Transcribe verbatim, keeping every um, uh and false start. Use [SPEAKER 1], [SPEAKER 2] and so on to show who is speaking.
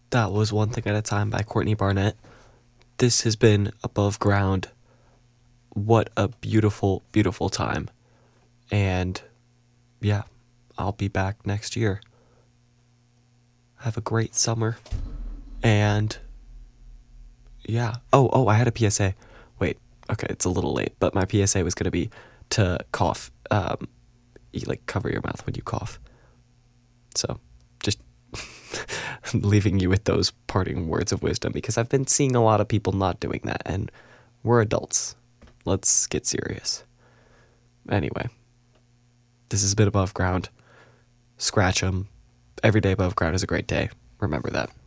[SPEAKER 1] That was One Thing at a Time by Courtney Barnett. This has been Above Ground. What a beautiful, beautiful time. And yeah, I'll be back next year. Have a great summer. And yeah. Oh, oh, I had a P S A. Wait, okay, it's a little late, but my P S A was going to be to cough. Um, you, like, cover your mouth when you cough. So, just leaving you with those parting words of wisdom, because I've been seeing a lot of people not doing that, and we're adults. Let's get serious. Anyway, this has been Above Ground. Scratch 'em. Every day above ground is a great day. Remember that.